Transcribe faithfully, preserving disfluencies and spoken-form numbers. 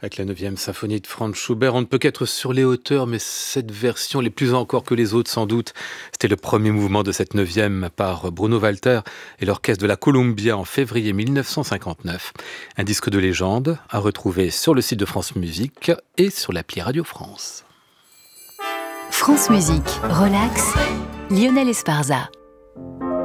Avec la neuvième symphonie de Franz Schubert, on ne peut qu'être sur les hauteurs, mais cette version, les plus encore que les autres sans doute, c'était le premier mouvement de cette neuvième par Bruno Walter et l'orchestre de la Columbia en février mille neuf cent cinquante-neuf. Un disque de légende à retrouver sur le site de France Musique et sur l'appli Radio France. France Musique, relax, Lionel Esparza.